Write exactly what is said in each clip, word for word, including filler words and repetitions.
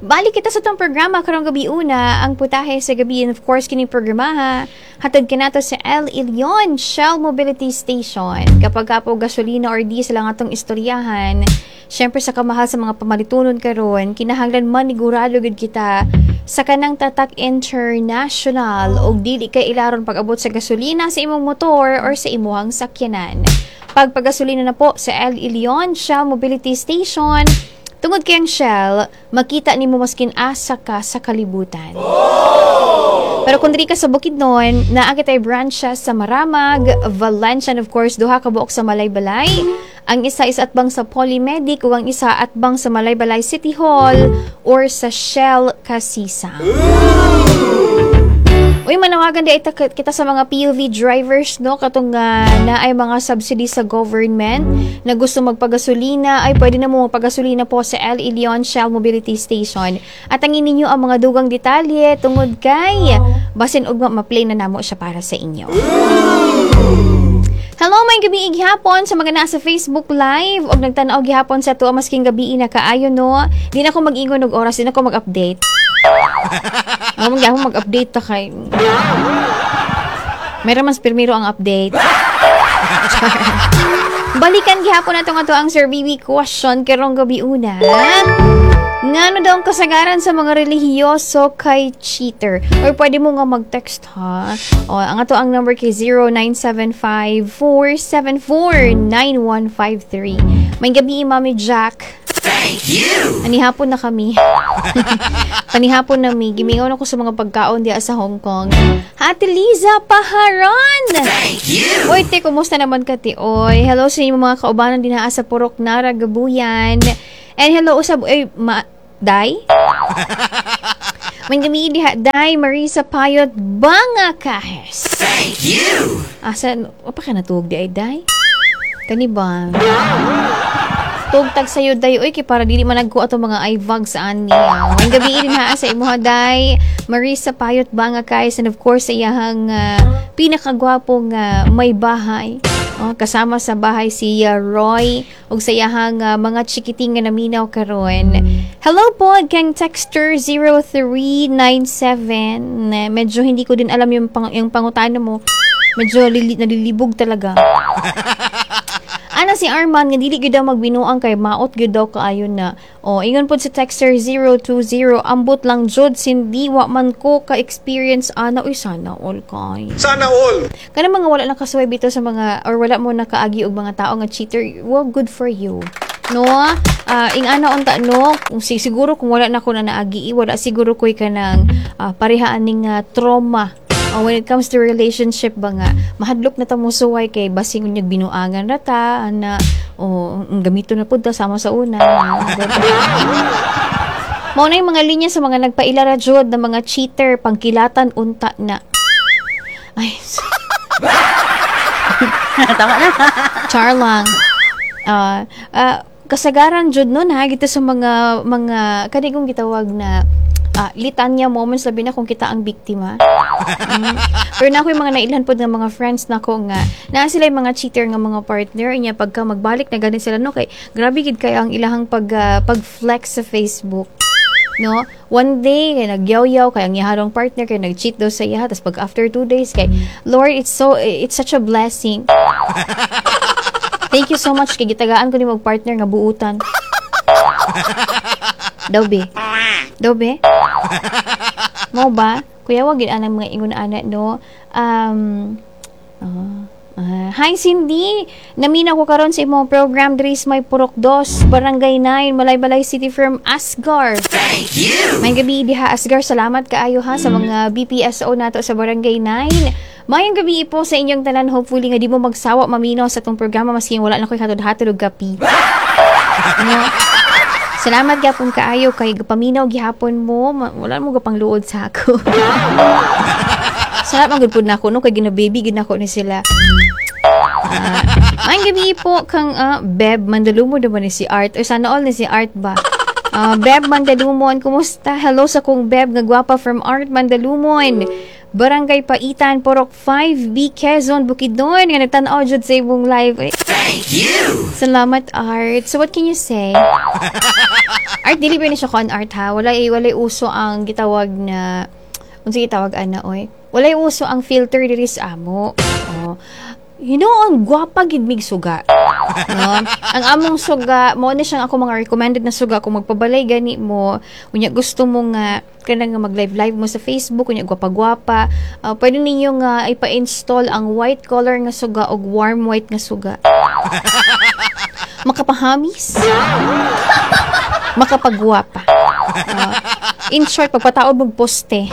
Balik kita sa itong programa karong gabi una, ang putahe sa gabi, and of course kining programa hatod kinato sa El Elyon Shell Mobility Station. Kapag kapo gasolina or diesel ang atong istoryahan, syempre sa kamahal sa mga pamalitunon karon, kinahanglan manigurado gid kita sa kanang Tatak International og dili kay ilaron pag-abot sa gasolina sa imong motor or sa imong sakyanan. Pagpagasolina na po sa El Elyon Shell Mobility Station, tungod kay ang Shell, makita nimo maskin asa ka sa kalibutan. Oh! Pero kung diri ka sa Bukidnon, naa kitay branches sa Maramag, Valencia, and of course duha ka buok sa Malaybalay. Ang isa is atbang sa Polymedic ug ang isa atbang sa Malaybalay City Hall or sa Shell Kasisa. Uy, manawagan di ita kita sa mga P U V drivers, no? Katong uh, na ay mga subsidy sa government na gusto magpagasolina, ay pwede na mo magpagasolina po sa El Elyon Shell Mobility Station. At angin ninyo ang mga dugang detalye tungod kay basin ug ma-play na namo siya para sa inyo. Hello, may gabi gihapon sa mga nasa Facebook Live og nagtan-aw gihapon sa tuwa masking gabi na kaayo, no? Di na ako mag-ingon og oras, di na ako mag-update. Ako mag mag-update ta kay meron mas pirmiro ang update. Balikan gihapon natong ato ang Sir Bibi question karong gabi una. Ngano daw ang kasagaran sa mga relihiyoso kay cheater? Or pwede mo nga mag-text, ha? O, ang ato ang number kay zero nine seven five, four seven four, nine one five three. May gabi, Mami Jack. Thank you! Anihapon na kami. Panihapon na mi. Gimingaw na ko sa mga pagkaon diya sa Hong Kong. Ate Liza Paharon! Thank you! Oy, te, kumusta naman ka, te? Oy, hello sa inyo mga kaubanan din na sa Purok Nara, Gabuyan. And hello, usab, oy, ma... Day? May gami diha, Day, Marisa Payot, Banga Kahes. Thank you! Asa, apa ka natuog di ay, Day? Kani ba? Tugtag sa'yo, Day, oy, kay para dili man nagko ato mga i-vlog sa ani. May gabi rin ha sa imo, Day, Marisa Payot, Banga Kahes, and of course, sa iyahang uh, pinakagwapong uh, may bahay. Oh, kasama sa bahay si uh, Roy ug sa iyahang uh, mga chikiting nga naminaw karon. Hello po kang texter zero three nine seven. Uh, medyo hindi ko din alam yung pang yung pangutana mo. Medyo lili, nalilibog talaga. Ana si Arman nga dili gyud daw magbinuang kay maot gyud daw kaayo na. O ingon pod si texter zero two zero, ambot lang jud sindi wa man ko ka experience ana uy sana all kay. Sana all. Kana mga wala lang kasuway bitaw sa mga or wala mo nakaagi og mga tao nga cheater, well good for you. No? Uh, ing ana unta no, kung siguro kung wala na ko na naagi, wala siguro koy kanang uh, parehaan ning uh, trauma. Oh, when it comes to relationship ba nga, mahadlok na ta mo suway kay basing unyag binuangan ra ta na o oh, gamito na pud ta sama sa una. Mao na yung mga linya sa mga nagpailara jud na mga cheater pangkilatan unta na. Ay. Tama na. Char lang. Uh, uh, kasagaran jud nun ha gito sa mga mga kanigong gitawag na Ah, litanya moments labi na kung kita ang biktima. Mm. Pero na ako yung mga nailan po ng mga friends na ko nga na sila yung mga cheater nga mga partner niya pagka magbalik na ganun sila no kay grabe gid kay ang ilahang pag uh, pag-flex sa Facebook. No? One day kay nagyaw-yaw kay ang iharong partner kay nag-cheat daw sa iya tapos pag after two days kay Lord it's so it's such a blessing. Thank you so much kay gitagaan ko ni mag partner nga buutan. Daw be. Daw be? Mo ba? Kuya, wag yun anang mga ingon-ana, no? Um, uh, uh, hi, Cindy! Namina ko karon sa imong program, Dres May Purok Dos, Barangay nine, Malaybalay City from Asgar. Thank you! May gabi diha, Asgar. Salamat kaayo ha sa mga B P S O nato sa Barangay nine. Mayang gabi po sa inyong tanan. Hopefully nga di mo magsawa mamino sa itong programa maski wala na ko'y hatod-hatod o gapi. No? Salamat gapon kaayo kay paminaw gihapon mo. Wala mo gapang luod sa ako. Salamat magud pud nako no kay ginababy gid nako ni sila. Uh, ang gabi po kang uh, Beb Mandalumo naman ni si Art. O sana all ni si Art ba? Uh, Beb Mandalumon, kumusta? Hello sa kong Beb nga gwapa from Art Mandalumon. Barangay Paitan, Porok five B, Quezon, Bukidnon, nga nagtanaw jud sa imong live. Eh. Thank you! Salamat, Art. So, what can you say? Art, dili ba na siya kon art, ha? Walay, walay uso ang gitawag na, unsa gitawag, ana, oy? Walay uso ang filter diri sa amo. Oh. You know, ang gwapa gid mig suga. No? Ang among suga, mo na siyang ako mga recommended na suga kung magpabalay gani mo, unya gusto mo nga kanang nga mag-live-live mo sa Facebook, unya gwapa-gwapa, uh, pwede ninyo nga ipa-install ang white color nga suga o warm white nga suga. Makapahamis. Makapagwapa. Uh, in short, pagpataod mong poste.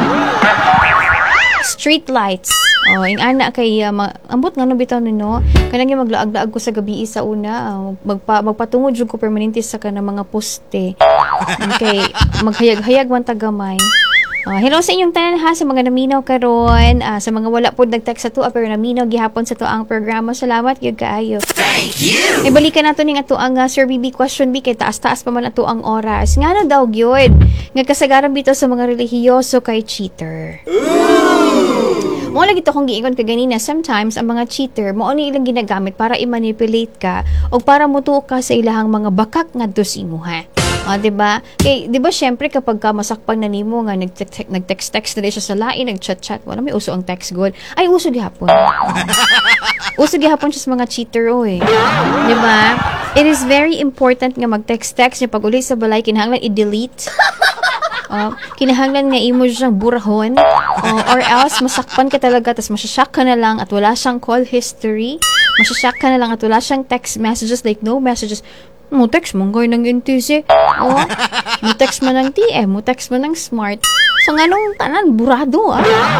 Street lights. Oh, ing ana kay uh, ma- ambot nga no bitaw no. Kanang yung maglaag-laag ko sa gabi sa una, uh, magpa magpatungod jud ko permanente sa kanang mga poste. Okay, maghayag-hayag man tagamay. Uh, hello sa inyong tanan ha, sa mga naminaw karon, uh, sa mga wala pod nag-text sa to pero naminaw gihapon sa to ang programa. Salamat gyud kaayo. Thank you! Ay balikan nato ning ato ang uh, Sir B B question B kay taas-taas pa man ato ang oras. Ngano daw gyud nga kasagaran bitaw sa mga relihiyoso kay cheater. Mo lagi to kong giingon ka ganina, sometimes ang mga cheater mo ani ilang ginagamit para i-manipulate ka o para mutuo ka sa ilahang mga bakak ngadto sa imuha. Ah, 'di ba? Kay 'di ba syempre kapag ka masakpan na nimo nga nag-text-text na siya sa lain, nag-chat-chat, wala may uso ang text god. Ay uso gihapon. Uso gihapon siya sa mga cheater oy. 'Di ba? It is very important nga mag-text-text niya pag uli sa balay kinahanglan i-delete. Uh, kinahanglan nga imo siyang burahon uh, or else masakpan ka talaga tas masyashock ka na lang at wala siyang call history, masyashock ka na lang at wala siyang text messages like no messages. Mo text mo ngoy nang intisi oh, mo text mo ng T M, mo text mo ng smart, so nganong tanan burado ah.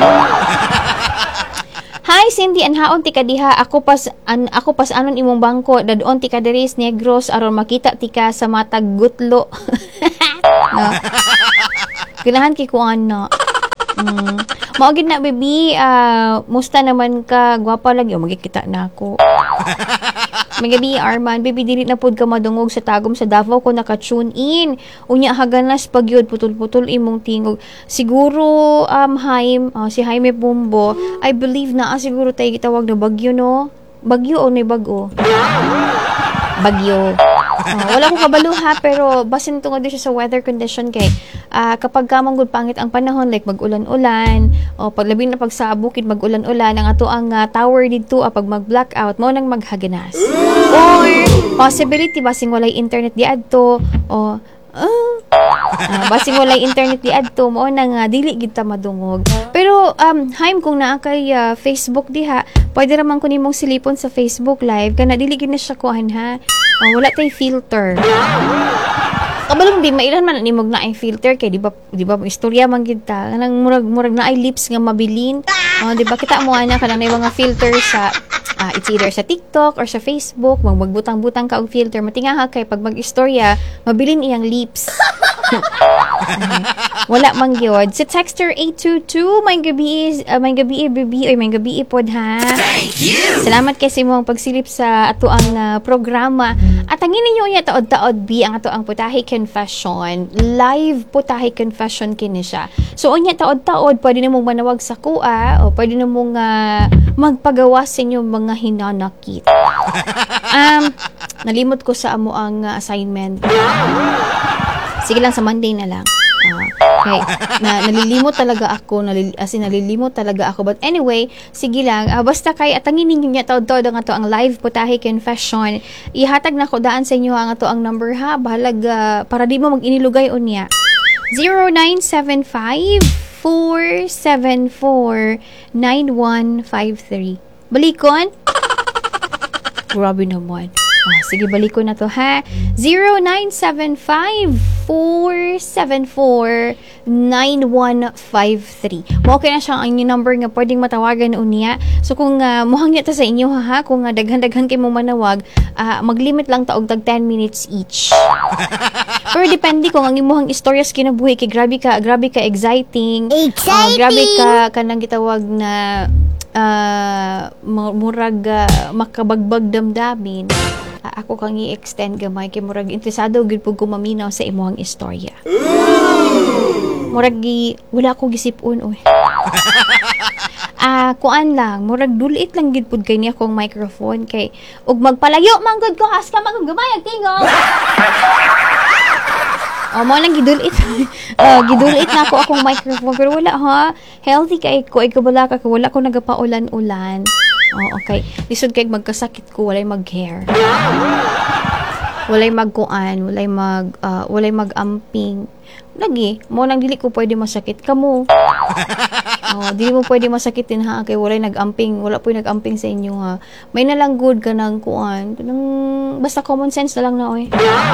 Hi Cindy, anhaon ti ka diha, ako pas an, ako pas anon imong bangko dadon ti ka diri sa Negros aron makita ti ka sa matag gutlo. No. Ganahan kay ko ana. Mm. Mao gid na baby, uh, musta naman ka, gwapa lagi o magkikita na ako. Magabi Arman, baby dili na pud ka madungog sa tagom sa Davao ko naka-tune in. Unya haganas pagyud putol-putol imong tingog. Siguro um Haim, uh, si Jaime Bumbo, I believe na ah, siguro tay gitawag na bagyo no. Bagyo o nay bago? Bagyo. Uh, wala ko kabalo ha, pero basin tungod din siya sa weather condition kay uh, kapag kamang good pangit ang panahon like mag-ulan-ulan o paglabi na pag sa bukid mag-ulan-ulan ang ato ang uh, tower dito uh, pag mag-blackout mo nang maghaganas. Or possibility basing walay internet di adto o uh, uh, basing walay internet di adto mo nang uh, dili gid ta madungog. Pero um Haim kung naa kay uh, Facebook diha, pwede ra man ko nimong silipon sa Facebook live kana dili gid na siya kuhan ha. Uh, wala tay filter. Kabalong di mailan man nimog na ay filter kay di ba di ba istorya man gid ta kanang murag murag na ay lips nga mabilin. Uh, di ba kita mo ana kanang may mga filter sa uh, it's either sa TikTok or sa Facebook, magbutang-butang ka og filter matingaha kay pag mag-istorya mabilin iyang lips. Okay. Wala man gyud. Si Texter eight two two, may gabi is uh, may gabi baby or may gabi pod ha. Thank you! Salamat kay sa imong pagsilip sa ato ang uh, programa. At ang ninyo ya taod-taod bi ang ato ang Putahe Confession. Live Putahe Confession kini siya. So unya taod-taod pwede na mong manawag sa kuha o pwede na mong uh, magpagawa sa inyong mga hinanakit. Um, nalimot ko sa amo ang uh, assignment. Sige lang sa Monday na lang. Uh, okay. Na, nalilimot talaga ako. Nalil, as in, nalilimot talaga ako. But anyway, sige lang. Uh, basta kay atangin ninyo niya taod-taod ang ato ang live Putahe Confession. Ihatag na ko daan sa inyo ang ato ang number ha. Bahalag uh, para di mo mag-inilugay unya. zero nine seven five four seven four nine one five three. Balikon? Grabe naman. Ah, sige, balik ko na to ha. zero nine seven five four seven four nine one five three. Mo okay na siya ang inyong number nga pwedeng matawagan unya. So kung uh, muhangya ta sa inyo ha, ha kung uh, daghan-daghan kay mo manawag, uh, mag-limit lang ta og tag ten minutes each. Pero depende kung ang imuhang istoryas kinabuhi kay grabe ka, grabe ka exciting. Exciting. Uh, grabe ka kanang gitawag na uh, murag uh, makabagbag damdamin. Uh, ako kang i-extend gamay kay murag interesado gid pug kumaminaw sa imuhang istorya. Murag gi wala ko gisipon oy. Ah, kuan lang, murag dulit lang gid pud kay niya akong microphone kay ug magpalayo man gud ko as ka maggamay ang tingog. Oh, mo lang gidulit. uh, gidulit na ako akong microphone pero wala ha. Healthy kay ko ay kabala ka wala ko nagapaulan-ulan. Oh, okay. Lisod kay magkasakit ko walay mag-hair. Walay magkuan, walay mag uh, walay mag-amping. Lagi, mo nang dili ko pwede masakit kamo. Oh, dili mo pwede masakitin ha kay walay nag-amping, wala po nag-amping sa inyo ha. May nalang good ka nang kuan. Nang basta common sense na lang na oy.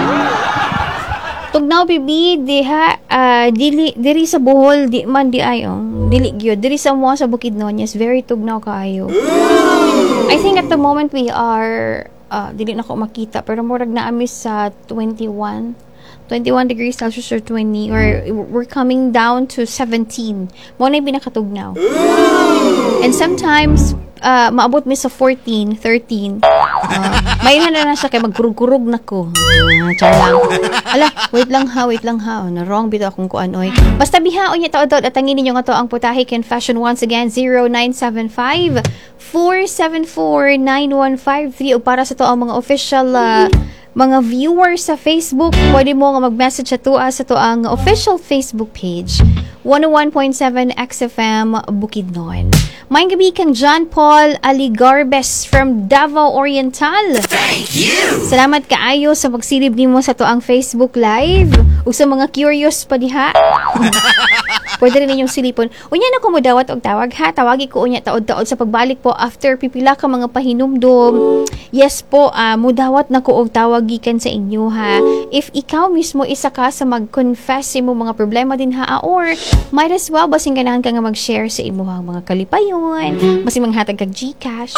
Tugnaw bibi diha uh, dili diri sa Bohol di man di ayo. Dili gyud diri sa mo sa Bukidnon, yes, very tugnaw kaayo. I think at the moment we are uh, dili na ko makita pero murag na amis sa twenty-one degrees Celsius or twenty or we're coming down to seventeen. Mo na binakatugnaw. And sometimes uh, maabot mi sa fourteen, thirteen. Uh, may na na siya kay magkurug-kurug na ko. Uh, char lang. Ala, wait lang ha, wait lang ha. Na wrong bitaw akong kuan oy. Basta bihaon niya taod-taod at tangin ninyo nga to ang Putahe Confession once again zero nine seven five, four seven four, nine one five three o para sa to ang mga official uh, mga viewers sa Facebook, pwede mo nga mag-message sa tuwa sa to ang official Facebook page one oh one point seven X F M Bukidnon. Maayong gabi kang John Paul Aligarbes from Davao Oriental. Thank you! Salamat kaayo sa pagsilib nimo sa to ang Facebook Live ug sa mga curious pa diha. Pwede rin ninyong silipon. Unya na ko mo dawat og tawag ha. Tawagi ko unya taod-taod sa pagbalik po after pipila ka mga pahinumdom. Yes po, uh, mudawat na ko og tawag gikan sa inyo ha. If ikaw mismo isa ka sa mag-confess imo mga problema din ha or might as well basing ganahan ka nga mag-share sa imo mga kalipayon, basing manghatag kag GCash.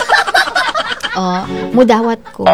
Oh, mudawat ko.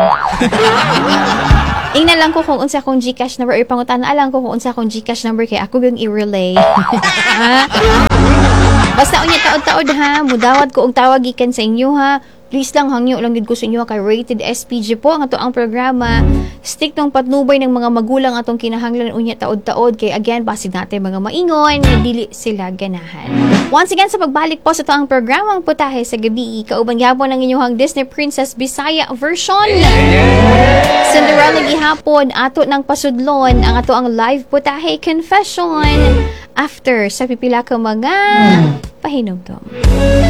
Ingnan lang ko kung unsa akong GCash number or pangutan alang ko kung unsa akong GCash number kay ako yung i-relay. Ha? Basta unya taod-taod ha, mudawat ko og tawag gikan sa inyo ha. Please lang hangyo lang gid ko sa inyo kay Rated S P G po ang ato ang programa. Stick tong patnubay ng mga magulang atong kinahanglan unya taod-taod kay again basin natin mga maingon nga dili sila ganahan. Once again sa pagbalik po sa to ang programang Putahe sa gabi, kauban gyapon ang inyong Disney Princess Bisaya version. Cinderella gihapon ato nang pasudlon ang ato ang live Putahe Confession after sa pipila ka mga pahinumdom.